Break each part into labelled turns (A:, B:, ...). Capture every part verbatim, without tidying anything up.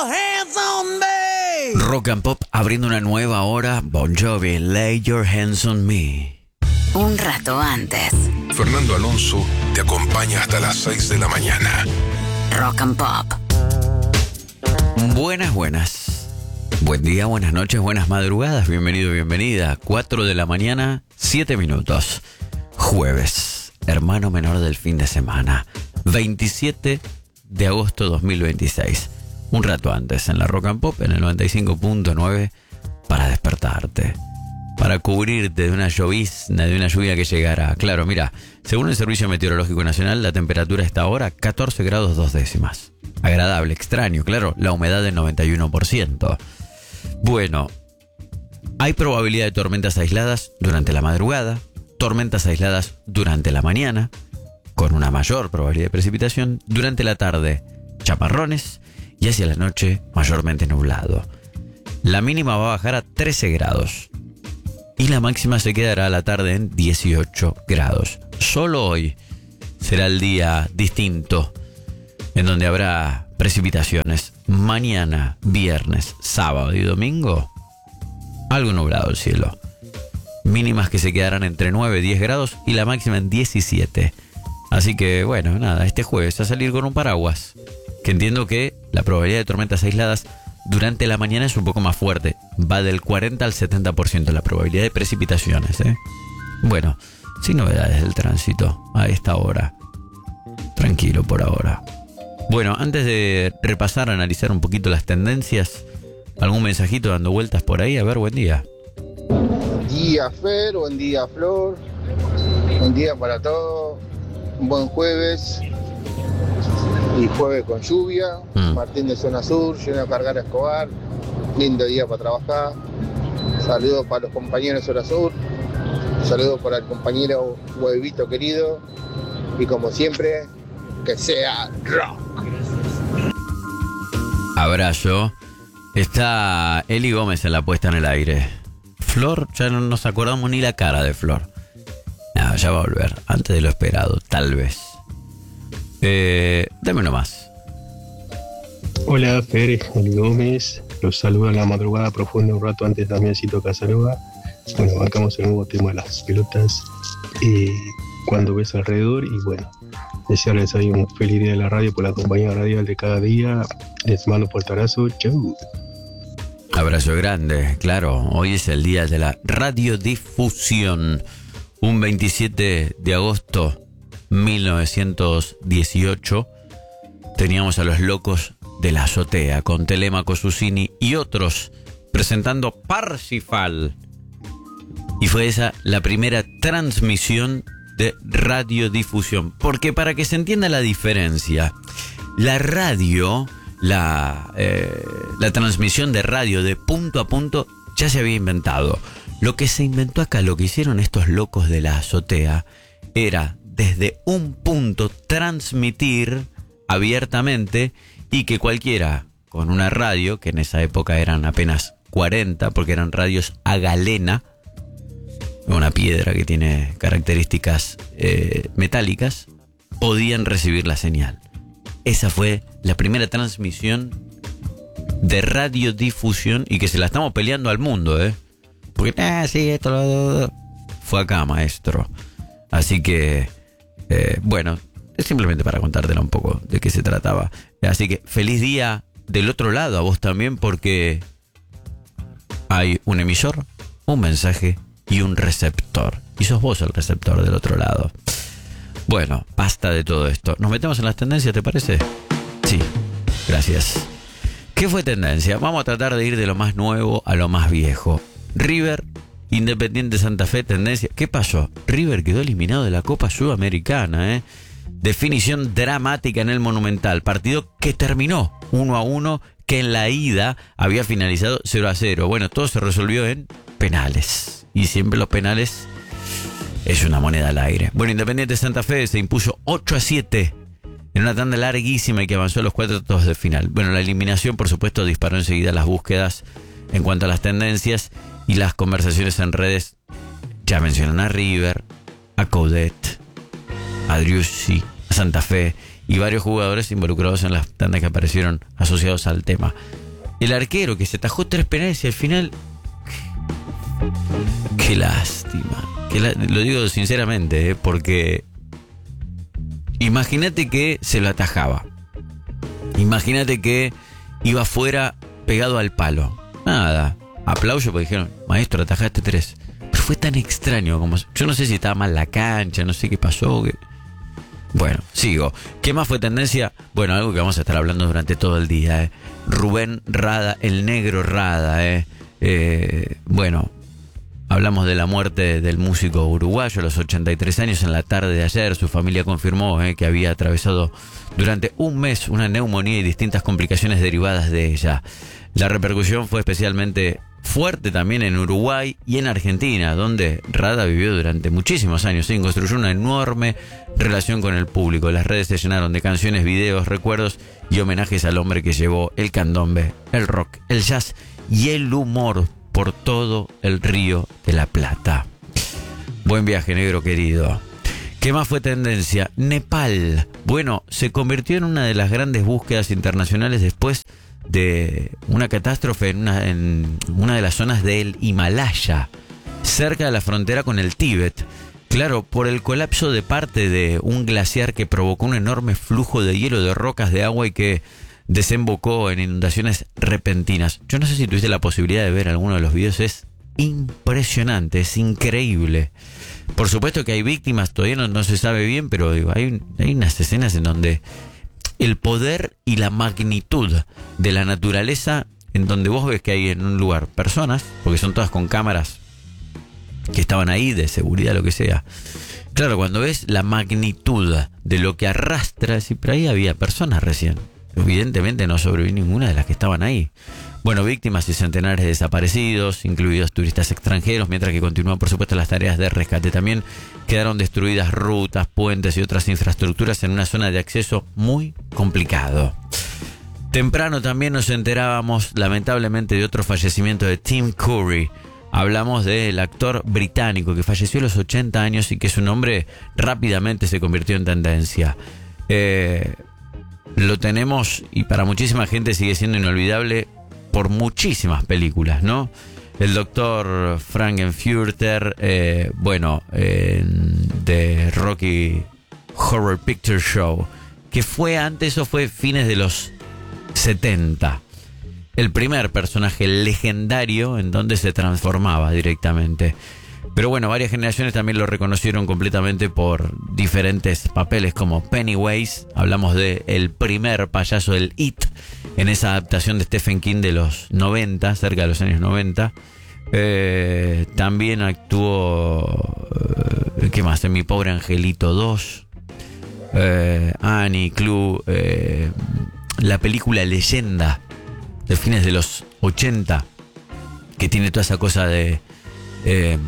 A: your hands on me.
B: Rock and Pop abriendo una nueva hora. Bon Jovi, Lay Your Hands on Me.
C: Un rato antes.
D: Fernando Alonso te acompaña hasta las seis de la mañana.
C: Rock and Pop.
B: Buenas, buenas. Buen día, buenas noches, buenas madrugadas. Bienvenido, bienvenida. cuatro de la mañana, siete minutos. Jueves, hermano menor del fin de semana. veintisiete de agosto dos mil veintiséis. Un rato antes en la Rock and Pop en el noventa y cinco punto nueve para despertarte. Para cubrirte de una llovizna, de una lluvia que llegará. Claro, mira, según el Servicio Meteorológico Nacional, la temperatura está ahora catorce grados dos décimas. Agradable, extraño, claro, la humedad del noventa y uno por ciento. Bueno, hay probabilidad de tormentas aisladas durante la madrugada, tormentas aisladas durante la mañana, con una mayor probabilidad de precipitación, durante la tarde, chaparrones, y hacia la noche, mayormente nublado. La mínima va a bajar a trece grados. Y la máxima se quedará a la tarde en dieciocho grados. Solo hoy será el día distinto en donde habrá precipitaciones. Mañana, viernes, sábado y domingo, algo nublado el cielo. Mínimas que se quedarán entre nueve y diez grados y la máxima en diecisiete. Así que bueno, nada, este jueves a salir con un paraguas. Que entiendo que la probabilidad de tormentas aisladas durante la mañana es un poco más fuerte. Va del cuarenta al setenta por ciento la probabilidad de precipitaciones, ¿eh? Bueno, sin novedades del tránsito a esta hora. Tranquilo por ahora. Bueno, antes de repasar, analizar un poquito las tendencias, algún mensajito dando vueltas por ahí. A ver, buen día.
E: Buen día, Fer. Buen día, Flor. Buen día para todos. Un buen jueves. Y jueves con lluvia, mm. Martín de Zona Sur, lleno a cargar a Escobar, lindo día para trabajar. Saludos para los compañeros de Zona Sur, saludos para el compañero Huevito querido, y como siempre, que sea rock.
B: Abrazo. Está Eli Gómez en la puesta en el aire. Flor, ya no nos acordamos ni la cara de Flor. No, ya va a volver, antes de lo esperado, tal vez. Eh, dame uno más.
F: Hola, Fer, Eli Gómez. Los saludo en la madrugada profunda un rato antes también Cito Casanova. Bueno, bancamos el nuevo tema de las pelotas. Eh, cuando ves alrededor. Y bueno, desearles ahí un feliz día de la radio por la compañía radial de cada día. Les mando un fuerte abrazo. Chau.
B: Abrazo grande, claro. Hoy es el día de la radiodifusión. Un veintisiete de agosto mil novecientos dieciocho teníamos a los Locos de la Azotea con Telemaco Susini y otros presentando Parsifal, y fue esa la primera transmisión de radiodifusión, porque para que se entienda la diferencia, la radio, la, eh, la transmisión de radio de punto a punto ya se había inventado. Lo que se inventó acá, lo que hicieron estos Locos de la Azotea, era desde un punto transmitir abiertamente y que cualquiera con una radio, que en esa época eran apenas cuarenta, porque eran radios a galena, una piedra que tiene características eh, metálicas, podían recibir la señal. Esa fue la primera transmisión de radiodifusión y que se la estamos peleando al mundo, ¿eh? Porque, ah, sí, esto lo... fue acá, maestro. Así que... Eh, bueno, es simplemente para contártela un poco de qué se trataba. Así que feliz día del otro lado a vos también, porque hay un emisor, un mensaje y un receptor. Y sos vos el receptor del otro lado. Bueno, basta de todo esto. ¿Nos metemos en las tendencias, te parece? Sí, gracias. ¿Qué fue tendencia? Vamos a tratar de ir de lo más nuevo a lo más viejo. River, Independiente Santa Fe, tendencia. ¿Qué pasó? River quedó eliminado de la Copa Sudamericana, ¿eh? Definición dramática en el Monumental. Partido que terminó uno a uno, que en la ida había finalizado cero a cero. Bueno, todo se resolvió en penales. Y siempre los penales es una moneda al aire. Bueno, Independiente Santa Fe se impuso ocho a siete en una tanda larguísima y que avanzó a los cuartos de final. Bueno, la eliminación, por supuesto, disparó enseguida las búsquedas en cuanto a las tendencias y las conversaciones en redes. Ya mencionan a River, a Coudet, a Driussi, a Santa Fe y varios jugadores involucrados en las tandas que aparecieron asociados al tema. El arquero que se tajó tres penales y al final... Qué lástima. Qué la... Lo digo sinceramente, ¿eh? Porque... Imagínate que se lo atajaba. Imagínate que iba afuera pegado al palo. Nada. Aplauso porque dijeron, maestro, atajaste tres. Pero fue tan extraño como... Yo no sé si estaba mal la cancha, no sé qué pasó. Que... Bueno, sigo. ¿Qué más fue tendencia? Bueno, algo que vamos a estar hablando durante todo el día. ¿eh? Rubén Rada, el negro Rada. ¿eh? Eh, bueno... Hablamos de la muerte del músico uruguayo a los ochenta y tres años en la tarde de ayer. Su familia confirmó eh, que había atravesado durante un mes una neumonía y distintas complicaciones derivadas de ella. La repercusión fue especialmente fuerte también en Uruguay y en Argentina, donde Rada vivió durante muchísimos años y construyó una enorme relación con el público. Las redes se llenaron de canciones, videos, recuerdos y homenajes al hombre que llevó el candombe, el rock, el jazz y el humor por todo el Río de la Plata. Buen viaje, negro querido. ¿Qué más fue tendencia? Nepal. Bueno, se convirtió en una de las grandes búsquedas internacionales después de una catástrofe en una, en una de las zonas del Himalaya, cerca de la frontera con el Tíbet. Claro, por el colapso de parte de un glaciar que provocó un enorme flujo de hielo, de rocas, de agua y que desembocó en inundaciones repentinas. Yo no sé si tuviste la posibilidad de ver alguno de los videos, es impresionante, es increíble. Por supuesto que hay víctimas, todavía no, no se sabe bien, pero digo, hay, hay unas escenas en donde el poder y la magnitud de la naturaleza, en donde vos ves que hay en un lugar personas, porque son todas con cámaras que estaban ahí, de seguridad, lo que sea. Claro, cuando ves la magnitud de lo que arrastra, sí, pero ahí había personas recién. Evidentemente no sobrevivió ninguna de las que estaban ahí. Bueno, víctimas y centenares de desaparecidos, incluidos turistas extranjeros, mientras que continúan, por supuesto, las tareas de rescate. También quedaron destruidas rutas, puentes y otras infraestructuras en una zona de acceso muy complicado. Temprano también nos enterábamos, lamentablemente, de otro fallecimiento de Tim Curry. Hablamos del actor británico que falleció a los ochenta años y que su nombre rápidamente se convirtió en tendencia. Eh... Lo tenemos y para muchísima gente sigue siendo inolvidable por muchísimas películas, ¿no? El doctor Frankenfurter, eh, bueno, eh, de Rocky Horror Picture Show, que fue antes o fue fines de los setenta. El primer personaje legendario en donde se transformaba directamente. Pero bueno, varias generaciones también lo reconocieron completamente por diferentes papeles como Pennywise. Hablamos de el primer payaso del It en esa adaptación de Stephen King de los noventa, cerca de los años noventa. Eh, también actuó, eh, ¿qué más? En Mi Pobre Angelito dos, eh, Annie, Clue, eh, la película Leyenda de fines de los ochenta, que tiene toda esa cosa de... Eh,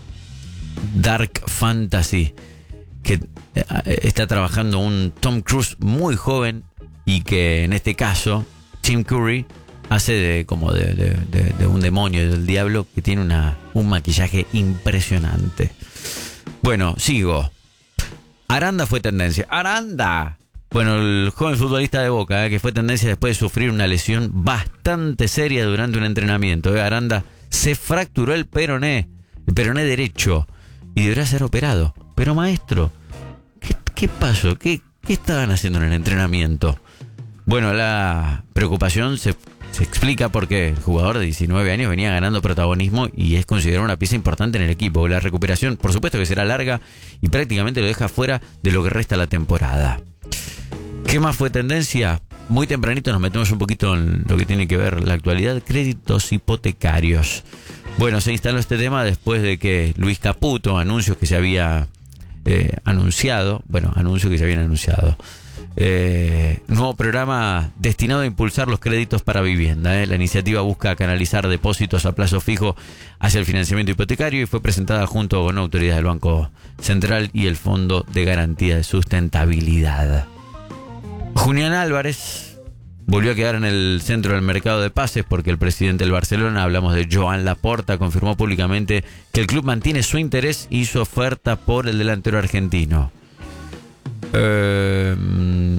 B: dark fantasy que está trabajando un Tom Cruise muy joven y que en este caso Tim Curry hace de como de, de, de, de un demonio del diablo que tiene una, un maquillaje impresionante. Bueno, sigo. Aranda fue tendencia. ¡Aranda! Bueno, el joven futbolista de Boca, eh, que fue tendencia después de sufrir una lesión bastante seria durante un entrenamiento. Eh, Aranda se fracturó el peroné, el peroné derecho, y deberá ser operado. Pero maestro, ¿qué, qué pasó? ¿Qué, ¿Qué estaban haciendo en el entrenamiento? Bueno, la preocupación se, se explica porque el jugador de diecinueve años venía ganando protagonismo y es considerado una pieza importante en el equipo. La recuperación, por supuesto que será larga y prácticamente lo deja fuera de lo que resta la temporada. ¿Qué más fue tendencia? Muy tempranito nos metemos un poquito en lo que tiene que ver la actualidad. Créditos hipotecarios. Bueno, se instaló este tema después de que Luis Caputo, anuncios que se había eh, anunciado, bueno, anuncios que se habían anunciado, eh, nuevo programa destinado a impulsar los créditos para vivienda. Eh. La iniciativa busca canalizar depósitos a plazo fijo hacia el financiamiento hipotecario y fue presentada junto con autoridades del Banco Central y el Fondo de Garantía de Sustentabilidad. Julián Álvarez volvió a quedar en el centro del mercado de pases porque el presidente del Barcelona, hablamos de Joan Laporta, confirmó públicamente que el club mantiene su interés y su oferta por el delantero argentino. Eh,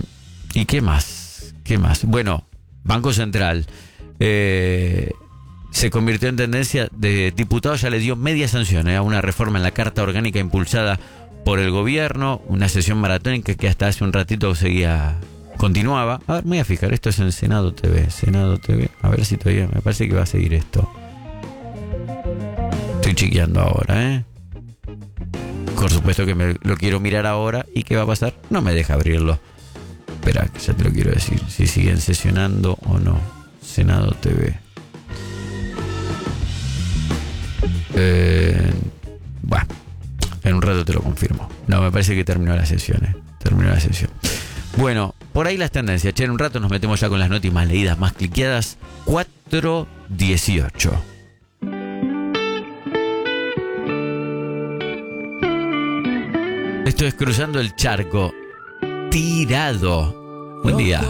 B: ¿Y qué más? ¿Qué más? Bueno, Banco Central eh, se convirtió en tendencia. De diputado ya le dio media sanción eh, a una reforma en la Carta Orgánica impulsada por el gobierno, una sesión maratónica que hasta hace un ratito seguía, continuaba. A ver, me voy a fijar, esto es en Senado T V, Senado T V, a ver si todavía, me parece que va a seguir esto. Estoy chequeando ahora, ¿eh? Por supuesto que me lo quiero mirar ahora. ¿Y qué va a pasar? No me deja abrirlo. Espera, ya te lo quiero decir. Si siguen sesionando o no. Senado T V. Eh, bueno, en un rato te lo confirmo. No, me parece que terminó la sesión, ¿eh? Terminó la sesión. Bueno, por ahí las tendencias. Che, en un rato nos metemos ya con las notas más leídas, más cliqueadas. cuatro dieciocho. Esto es Cruzando el Charco. Tirado. Buen día.